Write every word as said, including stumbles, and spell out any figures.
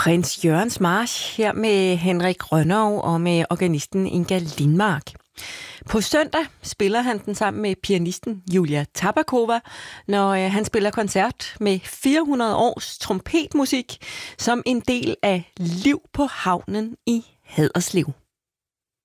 Prins Jørgens March her med Henrik Rønnow og med organisten Inga Lindmark. På søndag spiller han den sammen med pianisten Julia Tabakova, når han spiller koncert med fire hundrede års trompetmusik som en del af Liv på havnen i Haderslev.